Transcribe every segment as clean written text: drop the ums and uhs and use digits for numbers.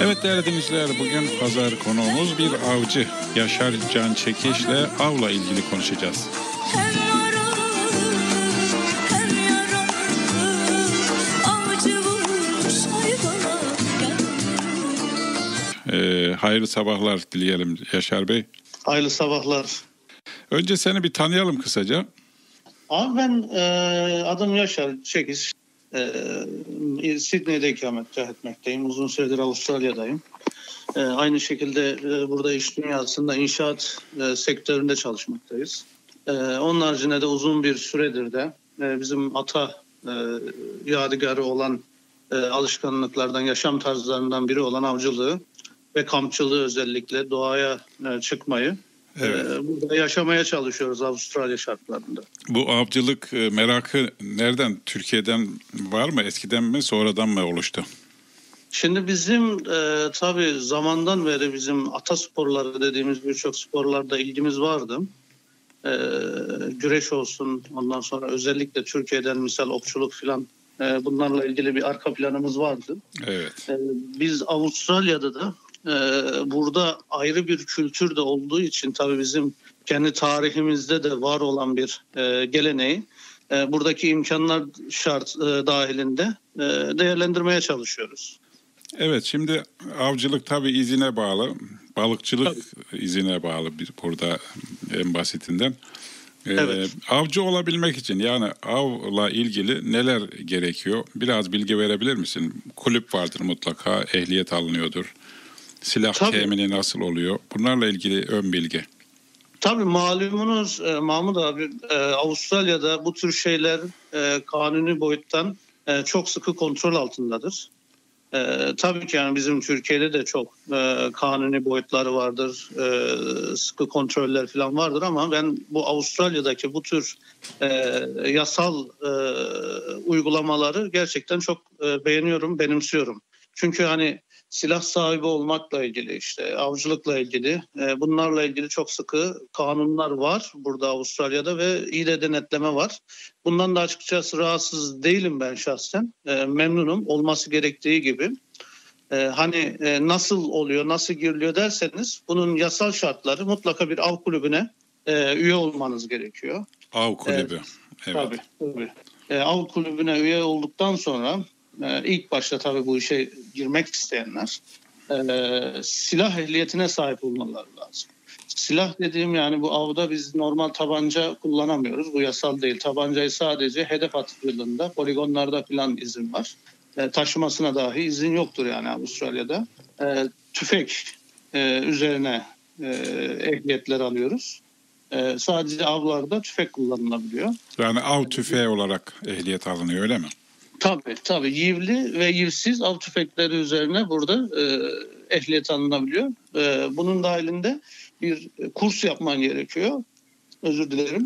Evet değerli dinleyiciler, bugün pazar konuğumuz bir avcı. Yaşar Can Çekiş'le avla ilgili konuşacağız. Hayırlı sabahlar dileyelim Yaşar Bey. Hayırlı sabahlar. Önce seni bir tanıyalım kısaca. Abi ben adım Yaşar Çekiş. Sydney'de ikamet etmekteyim. Uzun süredir Avustralya'dayım. Aynı şekilde burada iş dünyasında inşaat sektöründe çalışmaktayız. Onun haricinde de uzun bir süredir de bizim ata yadigarı olan alışkanlıklardan, yaşam tarzlarından biri olan avcılığı ve kampçılığı, özellikle doğaya çıkmayı burada yaşamaya çalışıyoruz Avustralya şartlarında. Bu avcılık merakı nereden? Türkiye'den var mı? Eskiden mi, sonradan mı oluştu? Şimdi bizim tabii zamandan beri bizim atasporları dediğimiz birçok sporlarda ilgimiz vardı. Güreş olsun, ondan sonra özellikle Türkiye'den misal okçuluk filan, bunlarla ilgili bir arka planımız vardı. Evet. Biz Avustralya'da da burada ayrı bir kültür de olduğu için tabii bizim kendi tarihimizde de var olan bir geleneği buradaki imkanlar şart dahilinde değerlendirmeye çalışıyoruz. Evet, şimdi avcılık tabii izine bağlı, balıkçılık izine bağlı burada en basitinden. Evet. Avcı olabilmek için, yani avla ilgili neler gerekiyor? Biraz bilgi verebilir misin? Kulüp vardır mutlaka, ehliyet alınıyordur. Silah temini nasıl oluyor? Bunlarla ilgili ön bilgi. Tabii malumunuz Mahmut abi, Avustralya'da bu tür şeyler kanuni boyuttan çok sıkı kontrol altındadır. Tabii ki yani bizim Türkiye'de de çok kanuni boyutları vardır, sıkı kontroller falan vardır ama ben bu Avustralya'daki bu tür yasal uygulamaları gerçekten çok beğeniyorum, benimsiyorum. Çünkü hani silah sahibi olmakla ilgili, işte avcılıkla ilgili, bunlarla ilgili çok sıkı kanunlar var burada Avustralya'da ve iyi de denetleme var. Bundan da açıkçası rahatsız değilim ben şahsen. Memnunum, olması gerektiği gibi. Hani nasıl oluyor, nasıl giriliyor derseniz bunun yasal şartları mutlaka bir av kulübüne üye olmanız gerekiyor. Av kulübü. Evet. Tabii. Av kulübüne üye olduktan sonra ilk başta tabii bu işe girmek isteyenler silah ehliyetine sahip olmaları lazım. Silah dediğim yani bu avda biz normal tabanca kullanamıyoruz. Bu yasal değil. Tabancayı sadece hedef atıldığında poligonlarda falan izin var. Taşımasına dahi izin yoktur yani Avustralya'da. Tüfek üzerine ehliyetler alıyoruz. Sadece avlarda tüfek kullanılabiliyor. Yani av tüfeği olarak ehliyet alınıyor, öyle mi? Tabii. Yivli ve yivsiz av tüfekleri üzerine burada ehliyet alınabiliyor. Bunun dahilinde bir kurs yapman gerekiyor. Özür dilerim.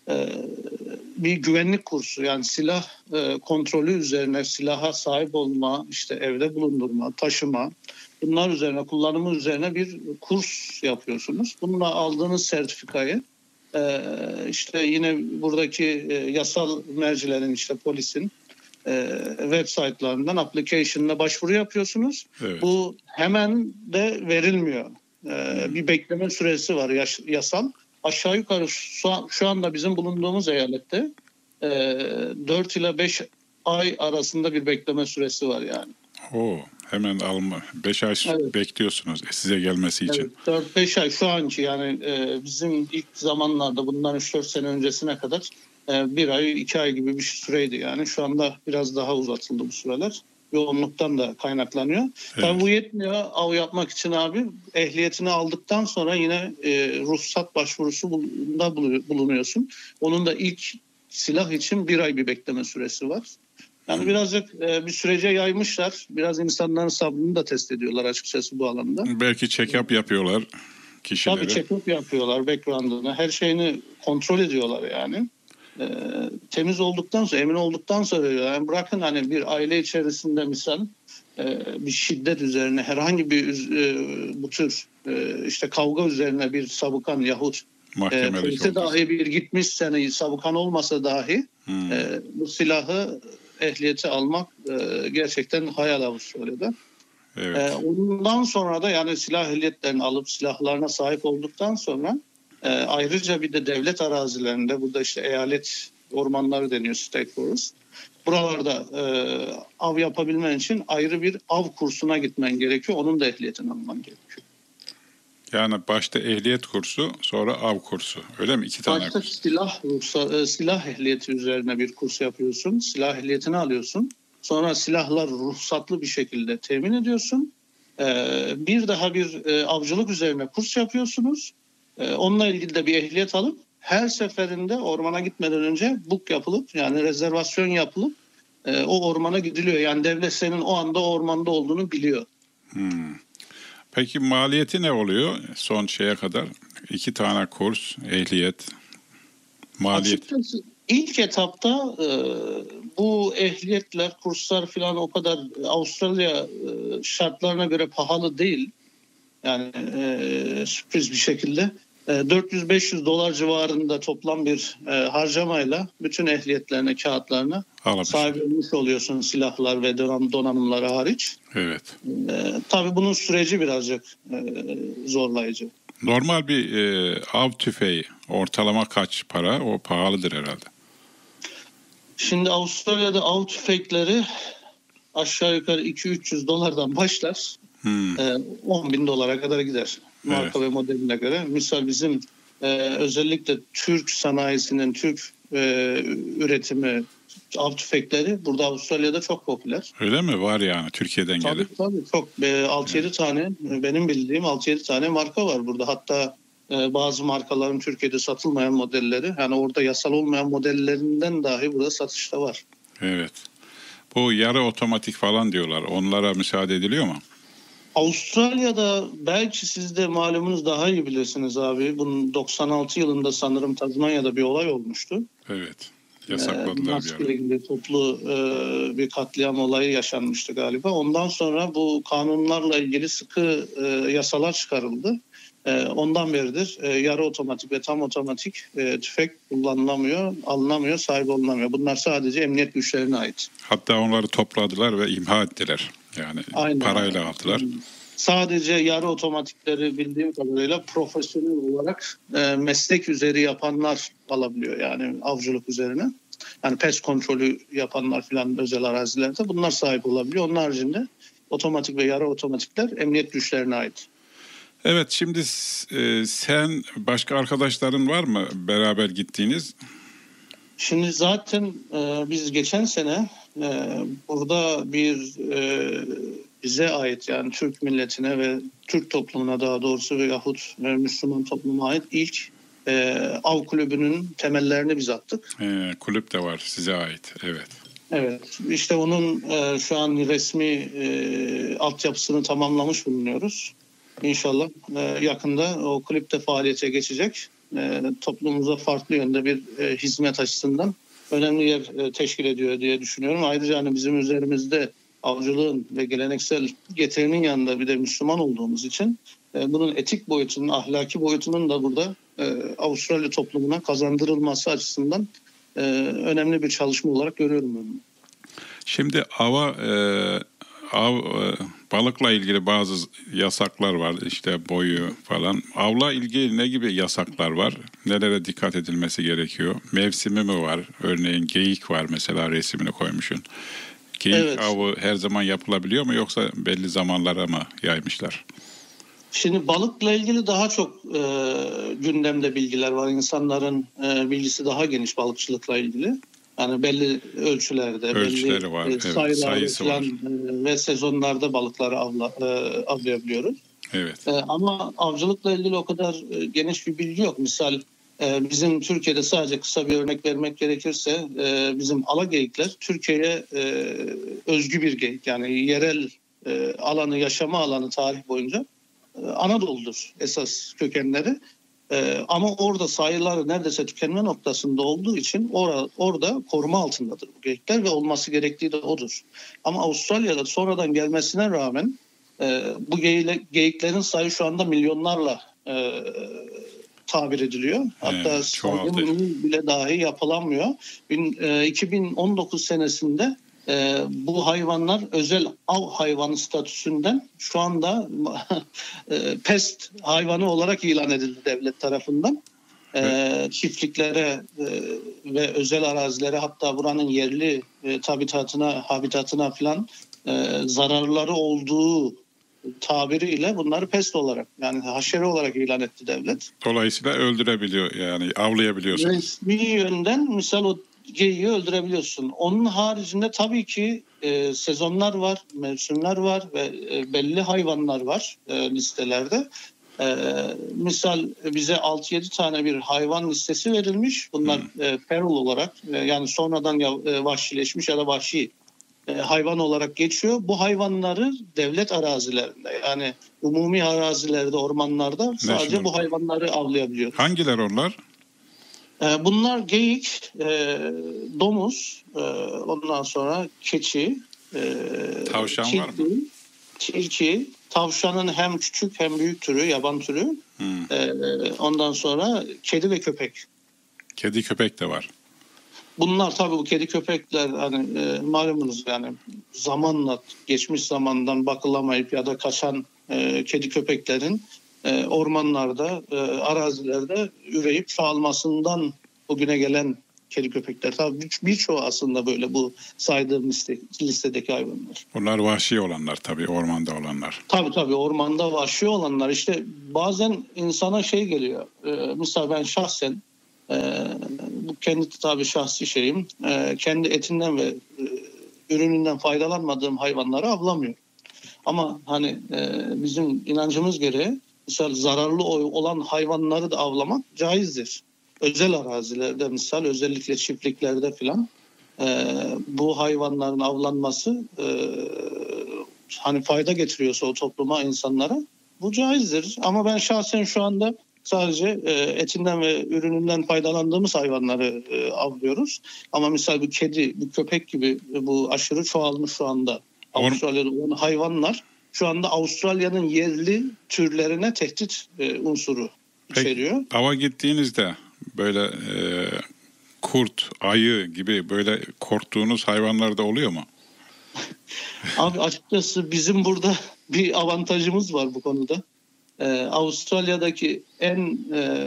Bir güvenlik kursu, yani silah kontrolü üzerine, silaha sahip olma, işte evde bulundurma, taşıma, bunlar üzerine, kullanımı üzerine bir kurs yapıyorsunuz. Bununla aldığınız sertifikayı işte yine buradaki yasal mercilerin, işte polisin web site'larından application'la başvuru yapıyorsunuz. Evet. Bu hemen de verilmiyor. Bir bekleme süresi var yasal. Aşağı yukarı şu anda bizim bulunduğumuz eyalette 4 ile 5 ay arasında bir bekleme süresi var yani. Hemen alma. 5 ay bekliyorsunuz size gelmesi için. Evet, 4-5 ay şu anki yani bizim ilk zamanlarda bundan 3-4 sene öncesine kadar 1 ay 2 ay gibi bir süreydi yani. Şu anda biraz daha uzatıldı bu süreler. Yoğunluktan da kaynaklanıyor. Evet. Tabii bu yetmiyor. Av yapmak için abi ehliyetini aldıktan sonra yine ruhsat başvurusunda bulunuyorsun. Onun da ilk silah için 1 ay bir bekleme süresi var. Yani birazcık bir sürece yaymışlar. Biraz insanların sabrını da test ediyorlar açıkçası bu alanda. Belki check-up yapıyorlar kişileri. Tabii check-up yapıyorlar, background'ını, her şeyini kontrol ediyorlar yani. Temiz olduktan sonra, emin olduktan sonra yani bırakın hani bir aile içerisinde misal bir şiddet üzerine, herhangi bir bu tür işte kavga üzerine bir sabıkan yahut polise dahi bir gitmişsen, sabıkan olmasa dahi bu silahı, ehliyeti almak gerçekten hayal Avustralya'da. Evet. Ondan sonra da yani silah ehliyetlerini alıp silahlarına sahip olduktan sonra ayrıca bir de devlet arazilerinde, burada işte eyalet ormanları deniyor, state forest. Buralarda av yapabilmen için ayrı bir av kursuna gitmen gerekiyor. Onun da ehliyetini alman gerekiyor. Yani başta ehliyet kursu, sonra av kursu. Öyle mi? 2 tane Başta kurs. silah ehliyeti üzerine bir kurs yapıyorsun. Silah ehliyetini alıyorsun. Sonra silahlar ruhsatlı bir şekilde temin ediyorsun. Bir daha bir avcılık üzerine kurs yapıyorsunuz. Onunla ilgili de bir ehliyet alıp her seferinde ormana gitmeden önce book yapılıp, yani rezervasyon yapılıp o ormana gidiliyor. Yani devlet senin o anda o ormanda olduğunu biliyor. Peki maliyeti ne oluyor son şeye kadar? 2 tane kurs, ehliyet, maliyet. Açıkçası ilk etapta bu ehliyetler, kurslar falan o kadar Avustralya şartlarına göre pahalı değil. Yani sürpriz bir şekilde 400-500 dolar civarında toplam bir harcamayla bütün ehliyetlerine, kağıtlarına sahip olmuş oluyorsun, silahlar ve donanımları hariç. Evet. Tabii bunun süreci birazcık zorlayıcı. Normal bir av tüfeği ortalama kaç para? O pahalıdır herhalde. Şimdi Avustralya'da av tüfekleri aşağı yukarı 200-300 dolardan başlar. 10 bin dolara kadar gider. Marka ve modeline göre. Misal bizim özellikle Türk sanayisinin, Türk üretimi av tüfekleri burada Avustralya'da çok popüler. Öyle mi? Var yani Türkiye'den gelen. Tabii çok. 6-7 tane, benim bildiğim 6-7 tane marka var burada. Hatta bazı markaların Türkiye'de satılmayan modelleri, yani orada yasal olmayan modellerinden dahi burada satışta var. Evet. Bu yarı otomatik falan diyorlar. Onlara müsaade ediliyor mu? Avustralya'da belki siz de malumunuz daha iyi bilirsiniz abi. Bunun 96 yılında sanırım Tazmanya'da bir olay olmuştu. Evet. Yasakladılar bir ara. Ilgili toplu bir katliam olayı yaşanmıştı galiba. Ondan sonra bu kanunlarla ilgili sıkı yasalar çıkarıldı. Ondan beridir yarı otomatik ve tam otomatik tüfek kullanılamıyor, alınamıyor, sahip olunamıyor. Bunlar sadece emniyet güçlerine ait. Hatta onları topladılar ve imha ettiler. Yani aynen, parayla aldılar. Sadece yarı otomatikleri bildiğim kadarıyla profesyonel olarak meslek üzeri yapanlar alabiliyor. Yani avcılık üzerine. Yani pest kontrolü yapanlar filan özel arazilerde bunlar sahip olabiliyor. Onun haricinde otomatik ve yarı otomatikler emniyet güçlerine ait. Evet, şimdi sen, başka arkadaşların var mı beraber gittiğiniz? Şimdi zaten biz geçen sene burada bize ait, yani Türk milletine ve Türk toplumuna daha doğrusu yahut Müslüman topluma ait ilk av kulübünün temellerini biz attık. Kulüp de var size ait, evet. Evet, işte onun şu an resmi altyapısını tamamlamış bulunuyoruz. İnşallah yakında o kulüp de faaliyete geçecek. Toplumumuza farklı yönde bir hizmet açısından önemli yer teşkil ediyor diye düşünüyorum. Ayrıca hani bizim üzerimizde avcılığın ve geleneksel getirinin yanında bir de Müslüman olduğumuz için bunun etik boyutunun, ahlaki boyutunun da burada Avustralya toplumuna kazandırılması açısından önemli bir çalışma olarak görüyorum ben. Şimdi balıkla ilgili bazı yasaklar var, işte boyu falan. Avla ilgili ne gibi yasaklar var? Nelere dikkat edilmesi gerekiyor? Mevsimi mi var? Örneğin geyik var mesela, resmini koymuşsun. Geyik avı her zaman yapılabiliyor mu, yoksa belli zamanlara mı yaymışlar? Şimdi balıkla ilgili daha çok gündemde bilgiler var. İnsanların bilgisi daha geniş balıkçılıkla ilgili. Yani belli ölçüleri belli var, sayısı var ve sezonlarda balıkları avlayabiliyoruz. Evet. Ama avcılıkla ilgili o kadar geniş bir bilgi yok. Misal bizim Türkiye'de, sadece kısa bir örnek vermek gerekirse, bizim alageyikler Türkiye'ye özgü bir geyik. Yani yerel yaşama alanı tarih boyunca Anadolu'dur esas kökenleri. Ama orada sayıları neredeyse tükenme noktasında olduğu için orada koruma altındadır bu geyikler ve olması gerektiği de odur. Ama Avustralya'da sonradan gelmesine rağmen bu geyiklerin sayı şu anda milyonlarla tabir ediliyor. Hatta sayım bile dahi yapılamıyor. 2019 senesinde bu hayvanlar özel av hayvanı statüsünden şu anda pest hayvanı olarak ilan edildi devlet tarafından. Çiftliklere ve özel arazilere, hatta buranın yerli habitatına falan zararları olduğu tabiriyle bunları pest olarak, yani haşere olarak ilan etti devlet. Dolayısıyla öldürebiliyor, yani avlayabiliyorsunuz. Resmi yönden misal o geyiği öldürebiliyorsun. Onun haricinde tabii ki sezonlar var, mevsimler var ve belli hayvanlar var listelerde. Misal bize 6-7 tane bir hayvan listesi verilmiş. Bunlar feral olarak yani sonradan vahşileşmiş ya da vahşi hayvan olarak geçiyor. Bu hayvanları devlet arazilerinde, yani umumi arazilerde, ormanlarda sadece bu hayvanları avlayabiliyor. Hangiler onlar? Bunlar geyik, domuz, ondan sonra keçi, tavşan var mı? Tilki, tavşanın hem küçük hem büyük türü, yaban türü. Ondan sonra kedi ve köpek. Kedi köpek de var. Bunlar tabii, bu kedi köpekler hani malumunuz yani zamanla, geçmiş zamandan bakılamayıp ya da kaçan kedi köpeklerin ormanlarda, arazilerde üreyip çoğalmasından bugüne gelen kedi köpekler. Tabii birçoğu aslında böyle bu saydığım listedeki hayvanlar. Bunlar vahşi olanlar tabii, ormanda olanlar. Tabii ormanda vahşi olanlar. İşte bazen insana şey geliyor. Mesela ben şahsen bu kendi tabii şahsi şeyim. Kendi etinden ve ürününden faydalanmadığım hayvanları avlamıyorum. Ama hani bizim inancımız gereği misal zararlı olan hayvanları da avlamak caizdir. Özel arazilerde misal, özellikle çiftliklerde filan bu hayvanların avlanması hani fayda getiriyorsa o topluma, insanlara, bu caizdir. Ama ben şahsen şu anda sadece etinden ve ürününden faydalandığımız hayvanları avlıyoruz. Ama misal bu kedi, bu köpek gibi bu aşırı çoğalmış şu anda Avustralya'da olan hayvanlar şu anda Avustralya'nın yerli türlerine tehdit unsuru içeriyor. Peki, ava gittiğinizde böyle kurt, ayı gibi böyle korktuğunuz hayvanlar da oluyor mu? Abi açıkçası bizim burada bir avantajımız var bu konuda. Avustralya'daki en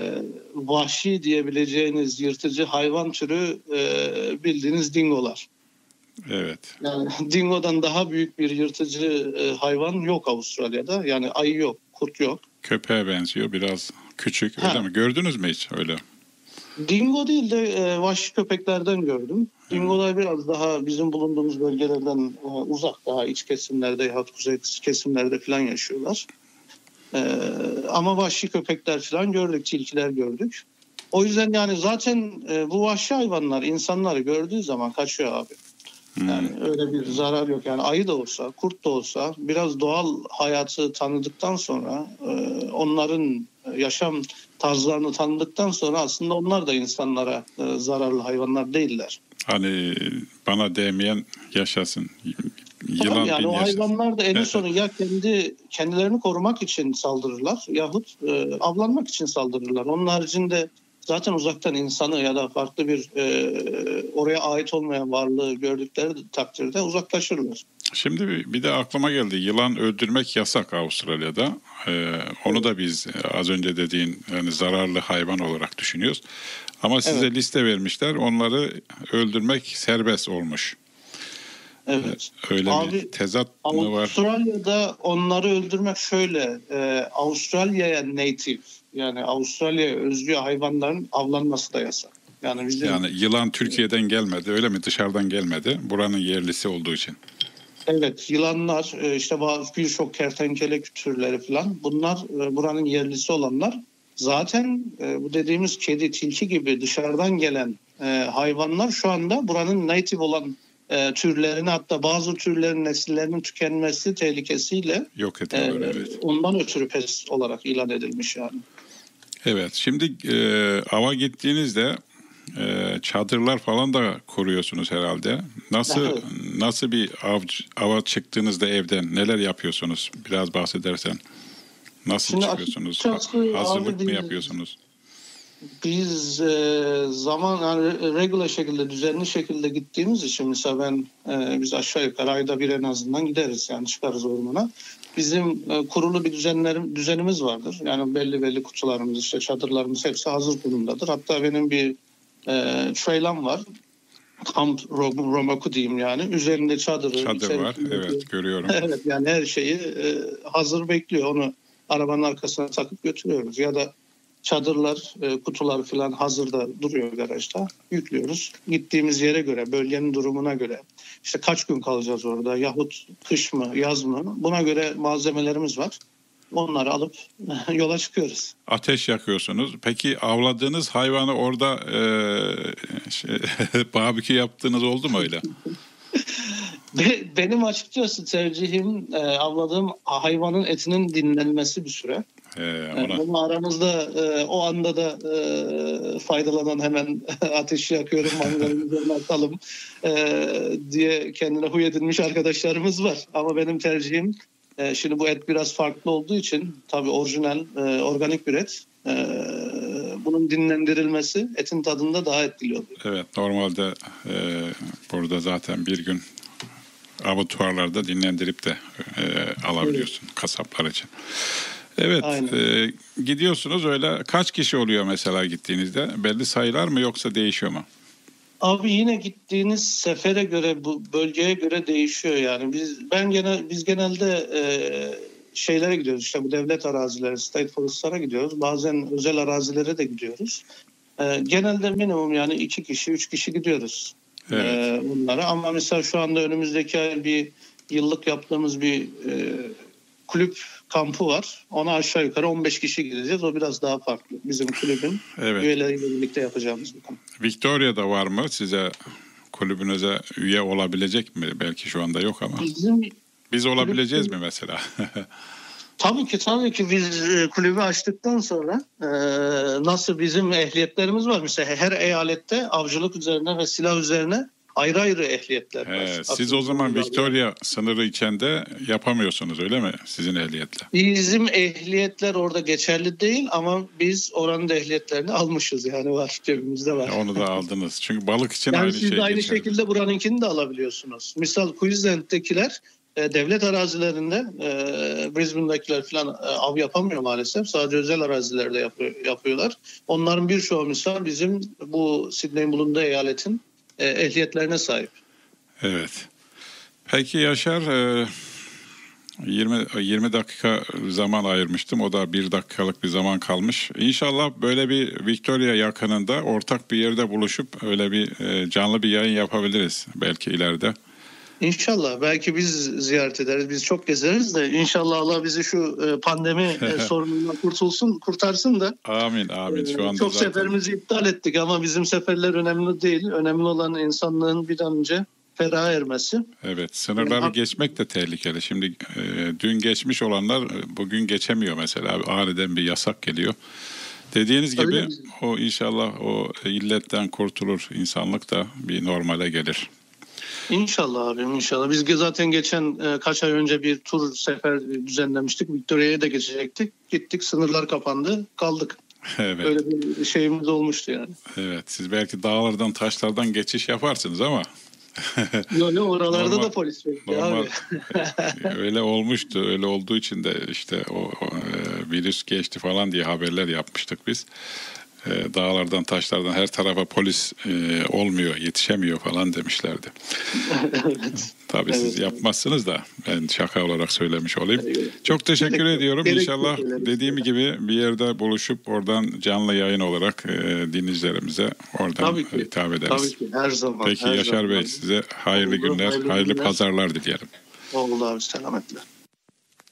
vahşi diyebileceğiniz yırtıcı hayvan türü bildiğiniz dingolar. Evet. Yani dingodan daha büyük bir yırtıcı hayvan yok Avustralya'da. Yani ayı yok, kurt yok. Köpeğe benziyor, biraz küçük, öyle mi? Gördünüz mü hiç öyle? Dingo değil de vahşi köpeklerden gördüm. Dingolar biraz daha bizim bulunduğumuz bölgelerden uzak, daha iç kesimlerde yahut kuzey kesimlerde falan yaşıyorlar. Ama vahşi köpekler falan gördük, tilkiler gördük. O yüzden yani zaten bu vahşi hayvanlar insanları gördüğü zaman kaçıyor abi. Yani öyle bir zarar yok. Yani ayı da olsa, kurt da olsa biraz doğal hayatı tanıdıktan sonra, onların yaşam tarzlarını tanıdıktan sonra aslında onlar da insanlara zararlı hayvanlar değiller. Hani bana değmeyen yaşasın. Yılan yani o yaşasın. hayvanlar da en sonu ya kendilerini korumak için saldırırlar yahut avlanmak için saldırırlar. Onun haricinde zaten uzaktan insanı ya da farklı bir oraya ait olmayan varlığı gördükleri takdirde uzaklaşırlar. Şimdi bir de aklıma geldi. Yılan öldürmek yasak Avustralya'da. Onu da biz az önce dediğin yani zararlı hayvan olarak düşünüyoruz. Ama size liste vermişler. Onları öldürmek serbest olmuş. Evet. Öyle bir tezat mı var? Avustralya'da onları öldürmek şöyle. Avustralya'ya native, yani Avustralya'ya özgü hayvanların avlanması da yasak. Yani yılan Türkiye'den gelmedi, öyle mi? Dışarıdan gelmedi. Buranın yerlisi olduğu için. Evet, yılanlar, işte birçok kertenkele türleri falan, bunlar buranın yerlisi olanlar. Zaten bu dediğimiz kedi, tilki gibi dışarıdan gelen hayvanlar şu anda buranın native olan türlerini, hatta bazı türlerin nesillerinin tükenmesi tehlikesiyle yok ediyorlar. Evet. Ondan ötürü pest olarak ilan edilmiş yani. Evet, şimdi ava gittiğinizde çadırlar falan da kuruyorsunuz herhalde. Nasıl bir ava çıktığınızda evden neler yapıyorsunuz? Biraz bahsedersen. Nasıl çıkıyorsunuz? Hazırlık mı yapıyorsunuz? Biz zaman yani regular şekilde, düzenli şekilde gittiğimiz için mesela biz aşağı yukarı ayda bir en azından gideriz, yani çıkarız ormana. Bizim kurulu bir düzenimiz vardır. Yani belli kutularımız, işte çadırlarımız hepsi hazır durumdadır. Hatta benim bir trailam var. Kamp Romaku diyeyim yani. Üzerinde Çadır var. Evet, görüyorum. Evet, yani her şeyi hazır bekliyor. Onu arabanın arkasına takıp götürüyoruz. Ya da çadırlar, kutular falan hazırda duruyor garajda. Yüklüyoruz. Gittiğimiz yere göre, bölgenin durumuna göre, işte kaç gün kalacağız orada, yahut kış mı, yaz mı? Buna göre malzemelerimiz var. Onları alıp yola çıkıyoruz. Ateş yakıyorsunuz. Peki avladığınız hayvanı orada barbekü yaptığınız oldu mu öyle? Benim açıkçası tercihim avladığım hayvanın etinin dinlenmesi bir süre. Ama aramızda o anda da faydalanan hemen ateşi yakıyorum, mangalın üzerine atalım diye kendine huy edinmiş arkadaşlarımız var. Ama benim tercihim, şimdi bu et biraz farklı olduğu için, tabii orijinal, organik bir et. Bunun dinlendirilmesi etin tadında daha etkili oluyor. Evet, normalde burada zaten bir gün abattoirlarda dinlendirip de alabiliyorsun kasaplar için. Evet, gidiyorsunuz öyle. Kaç kişi oluyor mesela gittiğinizde? Belli sayılar mı yoksa değişiyor mu? Abi yine gittiğiniz sefere göre, bu bölgeye göre değişiyor yani. Biz genelde şeylere gidiyoruz, işte bu devlet arazileri, state forestlara gidiyoruz. Bazen özel arazilere de gidiyoruz. Genelde minimum yani 2 kişi, 3 kişi gidiyoruz. Evet. Bunlara. Ama mesela şu anda önümüzdeki ay bir yıllık yaptığımız bir kulüp kampı var. Ona aşağı yukarı 15 kişi gideceğiz. O biraz daha farklı. Bizim kulübün üyeleriyle birlikte yapacağımız bir kamp. Victoria'da var mı size, kulübünüze üye olabilecek mi? Belki şu anda yok ama. Biz olabileceğiz mi mesela? Tabii ki biz kulübü açtıktan sonra nasıl bizim ehliyetlerimiz var. Mesela her eyalette avcılık üzerine ve silah üzerine ayrı ehliyetler var. Siz o zaman Victoria sınırı içinde yapamıyorsunuz öyle mi sizin ehliyetle? Bizim ehliyetler orada geçerli değil ama biz oranın ehliyetlerini almışız, yani var, cebimizde var. Onu da aldınız. Çünkü balık için yani aynı şey geçerli. Siz de aynı şekilde buranınkini de alabiliyorsunuz. Misal Queensland'dekiler devlet arazilerinde, Brisbane'dakiler falan av yapamıyor maalesef. Sadece özel arazilerde yapıyorlar. Onların birçoğu misal bizim bu Sydney'in bulunduğu eyaletin ehliyetlerine sahip. Evet. Peki Yaşar, 20 dakika zaman ayırmıştım. O da 1 dakikalık bir zaman kalmış. İnşallah böyle bir Victoria yakınında ortak bir yerde buluşup öyle bir canlı bir yayın yapabiliriz belki ileride. İnşallah. Belki biz ziyaret ederiz. Biz çok gezeriz de inşallah Allah bizi şu pandemi sorunundan kurtarsın da. Amin. Şu anda çok seferimizi iptal ettik ama bizim seferler önemli değil. Önemli olan insanlığın bir an önce feraha ermesi. Evet. Sınırları geçmek de tehlikeli. Şimdi dün geçmiş olanlar bugün geçemiyor mesela. Aniden bir yasak geliyor. Dediğiniz gibi o inşallah o illetten kurtulur. İnsanlık da bir normale gelir. İnşallah abim, inşallah. Biz zaten geçen kaç ay önce bir tur sefer düzenlemiştik. Victoria'ya da geçecektik. Gittik, sınırlar kapandı, kaldık. Evet. Öyle bir şeyimiz olmuştu yani. Evet, siz belki dağlardan, taşlardan geçiş yaparsınız ama. Yok, oralarda da polis bekliyor abi. Öyle olmuştu. Öyle olduğu için de işte o virüs geçti falan diye haberler yapmıştık biz. Dağlardan, taşlardan her tarafa polis olmuyor, yetişemiyor falan demişlerdi. Evet. Tabii siz yapmazsınız da ben şaka olarak söylemiş olayım. Çok teşekkür ediyorum. İnşallah dediğim gibi bir yerde buluşup oradan canlı yayın olarak dinleyicilerimize oradan hitap ederiz. Tabii ki, her zaman. Peki Yaşar Bey, size hayırlı günler, hayırlı pazarlar dileyelim. Oldu abi, selametle.